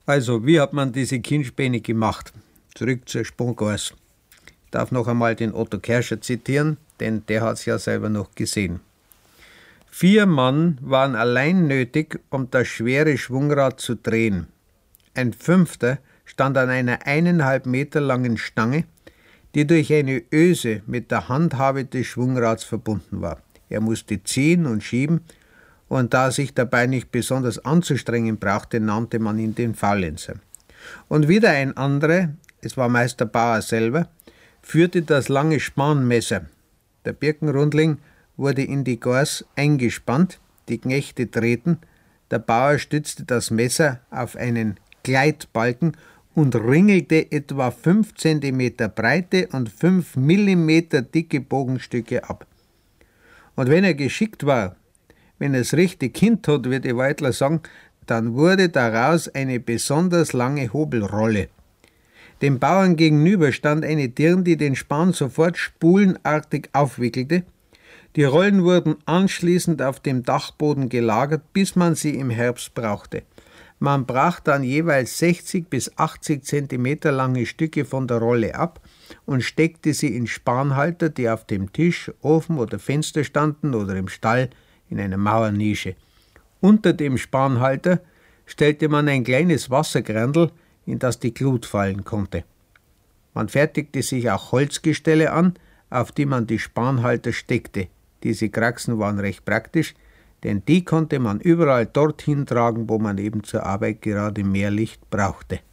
Also, wie hat man diese Kindspäne gemacht? Zurück zur Spongors. Ich darf noch einmal den Otto Kerscher zitieren, denn der hat es ja selber noch gesehen. 4 Mann waren allein nötig, um das schwere Schwungrad zu drehen. Ein 5. stand an einer 1,5 Meter langen Stange, die durch eine Öse mit der Handhabe des Schwungrads verbunden war. Er musste ziehen und schieben, und da er sich dabei nicht besonders anzustrengen brauchte, nannte man ihn den Faulenzer. Und wieder ein anderer, es war Meister Bauer selber, führte das lange Spanmesser. Der Birkenrundling wurde in die Gors eingespannt, die Knechte drehten, der Bauer stützte das Messer auf einen Gleitbalken und ringelte etwa 5 Zentimeter breite und 5 Millimeter dicke Bogenstücke ab. Und wenn er geschickt war, wenn er es richtig hintat, wie die Weidler sagen, dann wurde daraus eine besonders lange Hobelrolle. Dem Bauern gegenüber stand eine Dirn, die den Span sofort spulenartig aufwickelte. Die Rollen wurden anschließend auf dem Dachboden gelagert, bis man sie im Herbst brauchte. Man brach dann jeweils 60 bis 80 Zentimeter lange Stücke von der Rolle ab und steckte sie in Spanhalter, die auf dem Tisch, Ofen oder Fenster standen oder im Stall in einer Mauernische. Unter dem Spanhalter stellte man ein kleines Wassergrandl, in das die Glut fallen konnte. Man fertigte sich auch Holzgestelle an, auf die man die Spanhalter steckte. Diese Kraxen waren recht praktisch, denn die konnte man überall dorthin tragen, wo man eben zur Arbeit gerade mehr Licht brauchte.